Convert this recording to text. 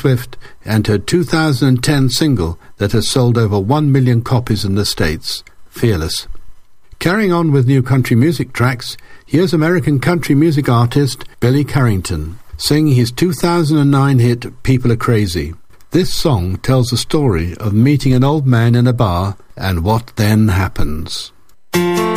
Swift and her 2010 single that has sold over 1 million copies in the States, Fearless. Carrying on with new country music tracks, here's American country music artist Billy Carrington singing his 2009 hit People Are Crazy. This song tells the story of meeting an old man in a bar and what then happens.